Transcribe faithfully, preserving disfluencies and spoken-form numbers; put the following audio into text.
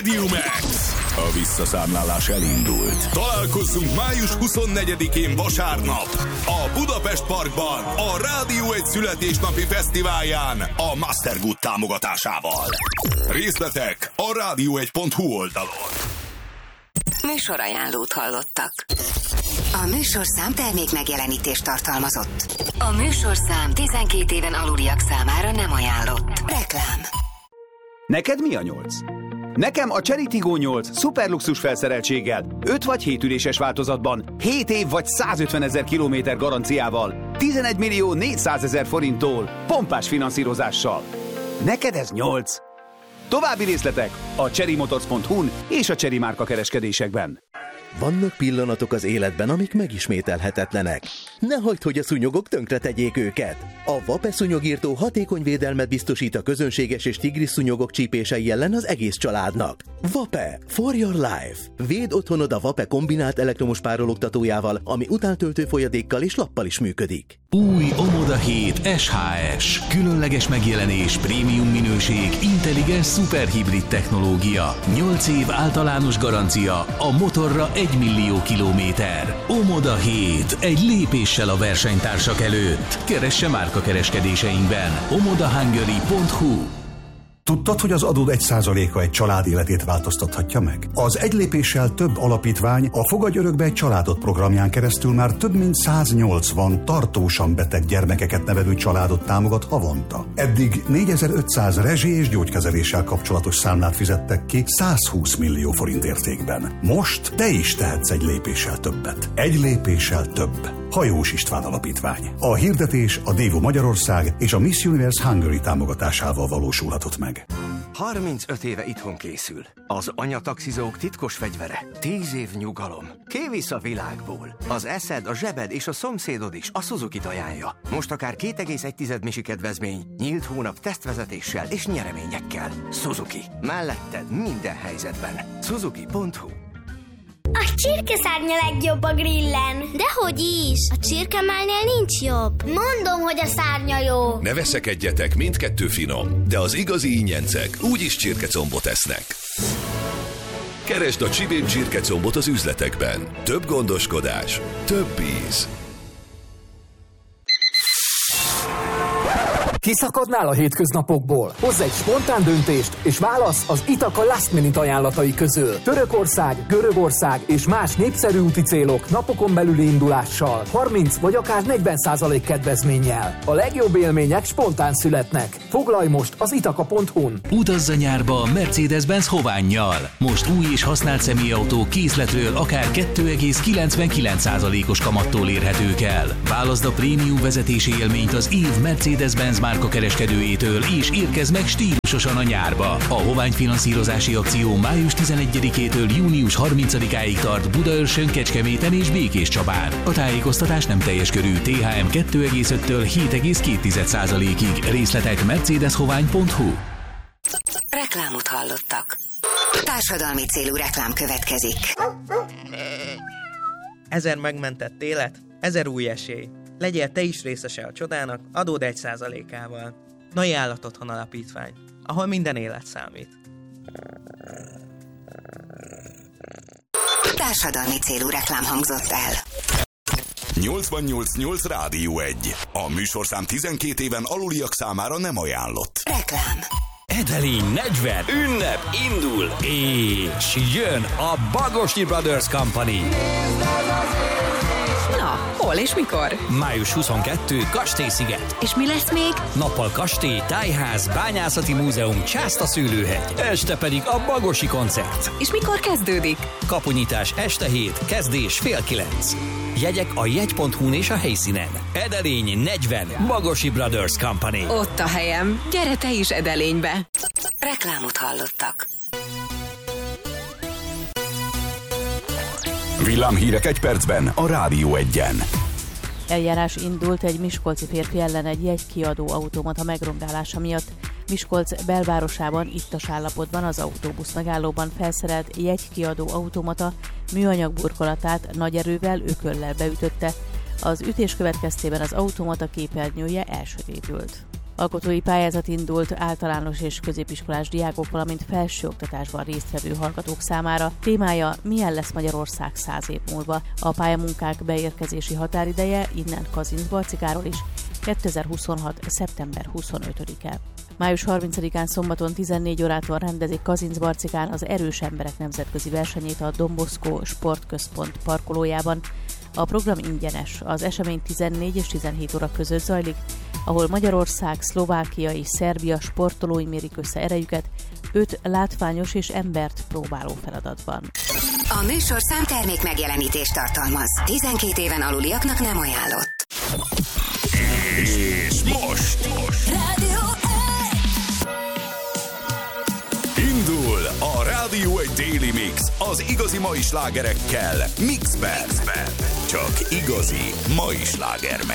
Stadium X. A visszaszámlálás elindult. Találkozzunk május huszonnegyedikén vasárnap a Budapest Parkban a Rádió egy születésnapi fesztiválján a Mastergood támogatásával. Részletek a rádió egy pont hu oldalon. Műsorajánlót hallottak. A műsorszám termék megjelenítést tartalmazott. A műsorszám tizenkét éven aluliak számára nem ajánlott. Reklám. Neked mi a nyolc? Nekem a Chery Tiggo nyolc szuperluxus felszereltséggel, öt vagy hét üléses változatban, hét év vagy százötvenezer kilométer garanciával, tizenegy millió négyszázezer forinttól, pompás finanszírozással. Neked ez nyolc. További részletek a chery motors pont hu-n és a Chery márka kereskedésekben. Vannak pillanatok az életben, amik megismételhetetlenek. Ne hagyd, hogy a szúnyogok tönkretegyék őket. A Vape szúnyogírtó hatékony védelmet biztosít a közönséges és tigris szúnyogok csípései ellen az egész családnak. Vape for your life. Védd otthonod a Vape kombinált elektromos párologtatójával, ami utántöltő folyadékkal és lappal is működik. Új Omoda hét es há es. Különleges megjelenés, prémium minőség, intelligens szuperhibrid technológia. nyolc év általános garancia, a motorra egy millió kilométer. Omoda hét. Egy lépéssel a versenytársak előtt. Keresse márkakereskedéseinkben. omoda hungary pont hu. Tudtad, hogy az adód egy százaléka egy család életét változtathatja meg? Az Egy lépéssel több alapítvány a Fogadj örökbe egy családot programján keresztül már több mint száznyolcvan tartósan beteg gyermekeket nevelő családot támogat havonta. Eddig négyezer-ötszáz rezsi és gyógykezeléssel kapcsolatos számlát fizettek ki százhúsz millió forint értékben. Most te is tehetsz egy lépéssel többet. Egy lépéssel több. Hajós István Alapítvány. A hirdetés a Dévo Magyarország és a Miss Universe Hungary támogatásával valósulhatott meg. harmincöt éve itthon készül. Az anyataxizók titkos fegyvere. Tíz év nyugalom. Kivisz a világból. Az eszed, a zsebed és a szomszédod is a Suzuki-t ajánlja. Most akár két egész egy misi kedvezmény, nyílt hónap tesztvezetéssel és nyereményekkel. Suzuki. Melletted minden helyzetben. Suzuki pont hu. A csirkeszárnya legjobb a grillen. Dehogy is, a csirkemálnél nincs jobb. Mondom, hogy a szárnya jó. Ne veszekedjetek, mindkettő finom, de az igazi ingyencek úgyis csirkecombot esznek. Keresd a Csibén csirkecombot az üzletekben. Több gondoskodás, több íz. Kiszakadnál a hétköznapokból? Hozz egy spontán döntést, és válasz az Itaka Last Minute ajánlatai közül. Törökország, Görögország és más népszerű úti célok napokon belüli indulással, harminc vagy akár negyven százalék kedvezménnyel. A legjobb élmények spontán születnek. Foglalj most az itaka pont hu-n. Utazz a nyárba Mercedes-Benz Hovánnyal. Most új és használt személyautó készletről akár két egész kilencvenkilenc százalékos kamattól érhetők el. Válaszd a prémium vezetési élményt az év Mercedes-Benz márka kereskedőjétől, és érkezz meg stílusosan a nyárba. A Hovány finanszírozási akció május tizenegyedikétől június harmincadikáig tart Budaörsön, Kecskeméten és Békéscsabán. A tájékoztatás nem teljes körű. té há em két egész öttől hét egész két százalékig. Részletek mercedes hovány pont hu. Reklámot hallottak. Társadalmi célú reklám következik. Ezer megmentett élet, ezer új esély. Legyél te is részese a csodának, adód egy százalékával. Nai Állatotthon Alapítvány, ahol minden élet számít. Társadalmi célú reklám hangzott el. nyolcvannyolc nyolc Rádió egy. A műsorszám tizenkét éven aluliak számára nem ajánlott. Reklám. Edelény negyven ünnep indul, és jön a Bagosi Brothers Company. Na, hol és mikor? május huszonkettedike Kastélysziget. És mi lesz még? Nappal kastély, tájház, bányászati múzeum, Császta szőlőhegy. Este pedig a Bagosi koncert. És mikor kezdődik? Kapunyítás este hét, kezdés fél kilenc. Jegyek a jegy pont hu-n és a helyszínen. Edelény negyven Bagosi Brothers Company. Ott a helyem. Gyere te is Edelénybe. Reklámot hallottak. Villámhírek egy percben a Rádió egyen. Eljárás indult egy miskolci férfi ellen egy jegykiadó automata megrongálása miatt. Miskolc belvárosában ittas állapotban az autóbusz megállóban felszerelt jegykiadó automata műanyag burkolatát nagy erővel ököllel beütötte. Az ütés következtében az automata képernyője elsötétült. Alkotói pályázat indult általános és középiskolás diákok, valamint felsőoktatásban résztvevő hallgatók számára. Témája: milyen lesz Magyarország száz év múlva. A pályamunkák beérkezési határideje innen Kazincbarcikáról is kétezer-huszonhat. szeptember huszonötödike. május harmincadikán szombaton tizennégy órától rendezik Kazincbarcikán az Erős Emberek nemzetközi versenyét a Don Bosco Sportközpont parkolójában. A program ingyenes, az esemény tizennégy és tizenhét óra között zajlik, ahol Magyarország, Szlovákia és Szerbia sportolói mérik össze erejüket öt látványos és embert próbáló feladatban. A műsorszám termék megjelenítést tartalmaz. tizenkét éven aluliaknak nem ajánlott. És most, most. Indul a Rádió egy Daily Mix az igazi mai slágerekkel. Mixben. Csak igazi mai slágermek.